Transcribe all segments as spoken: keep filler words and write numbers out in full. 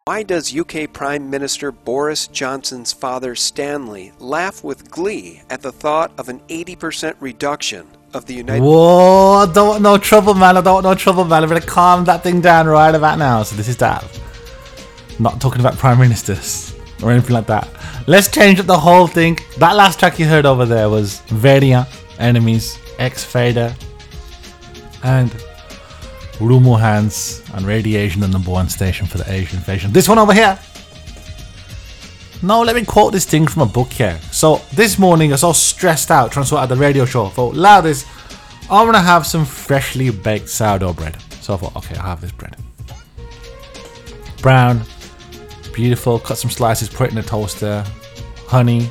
Why does U K Prime Minister Boris Johnson's father Stanley laugh with glee at the thought of an eighty percent reduction of the United... Whoa, I don't want no trouble, man. I don't want no trouble, man. I'm going to calm that thing down right about now. So this is Dav. Not talking about Prime Ministers or anything like that. Let's change up the whole thing. That last track you heard over there was Variant, Enemies, X-Fader, and Rumo Hands and Radiation, the number one station for the Asian invasion. This one over here. No, let me quote this thing from a book here. So this morning I was so stressed out trying to sort out the radio show. I thought, loudest, I'm going to have some freshly baked sourdough bread. So I thought, okay, I'll have this bread. Brown, beautiful, cut some slices, put it in the toaster. Honey,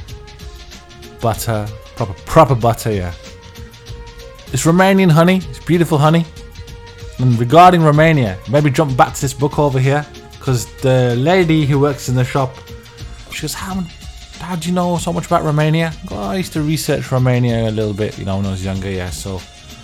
butter, proper, proper butter, yeah. It's Romanian honey, it's beautiful honey. And regarding Romania, maybe jump back to this book over here, because the lady who works in the shop, she goes, how, how do you know so much about Romania? I, go, oh, I used to research Romania a little bit, you know, when I was younger, yeah, so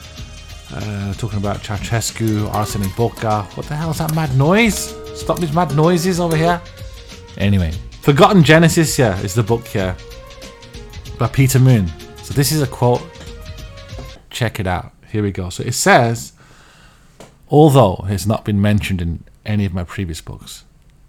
uh, talking about Ceausescu, Arsene Boca, what the hell is that mad noise? Stop these mad noises over here. Anyway, Forgotten Genesis, yeah, is the book here, by Peter Moon. So this is a quote, check it out, here we go. So it says, although it's not been mentioned in any of my previous books,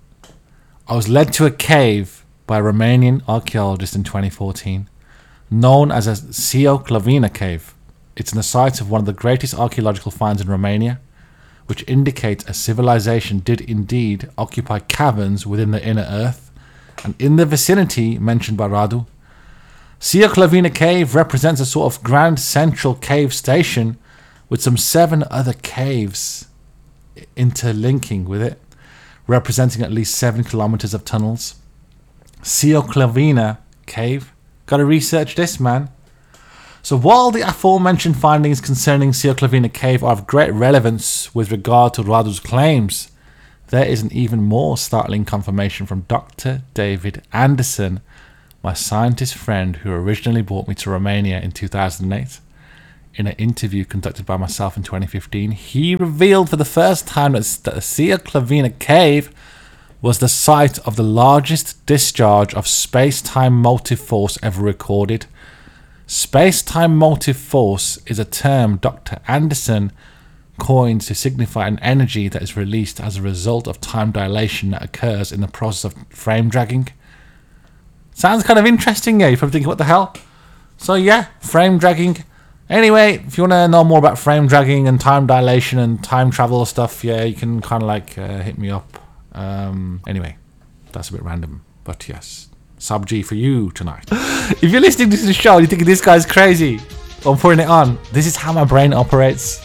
I was led to a cave by a Romanian archaeologist in twenty fourteen, known as a Sioclavina cave. It's in the site of one of the greatest archaeological finds in Romania, which indicates a civilization did indeed occupy caverns within the inner earth, and in the vicinity mentioned by Radu. Sioclavina cave represents a sort of grand central cave station with some seven other caves interlinking with it, representing at least seven kilometers of tunnels. Sioclavina cave. Gotta research this, man. So while the aforementioned findings concerning Sioclavina cave are of great relevance with regard to Radu's claims, there is an even more startling confirmation from Doctor David Anderson, my scientist friend who originally brought me to Romania in two thousand eight. In an interview conducted by myself in twenty fifteen, he revealed for the first time that the Sioclavina cave was the site of the largest discharge of space-time motive force ever recorded. Space-time motive force is a term Doctor Anderson coined to signify an energy that is released as a result of time dilation that occurs in the process of frame dragging. Sounds kind of interesting, yeah? You're probably thinking, what the hell? So yeah, frame dragging. Anyway, if you want to know more about frame dragging and time dilation and time travel stuff, yeah, you can kind of like uh, hit me up. Um, anyway, that's a bit random, but yes, sub G for you tonight. If you're listening to the show and you think this guy's crazy, I'm putting it on. This is how my brain operates.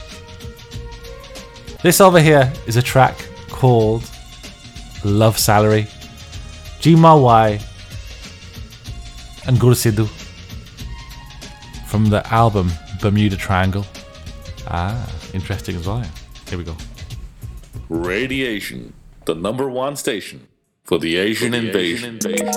This over here is a track called Love Salary, G M A Y and Gursidu from the album Bermuda Triangle. Ah, interesting as well. Here we go. Radiation, the number one station for the Asian, for the invasion. Asian invasion.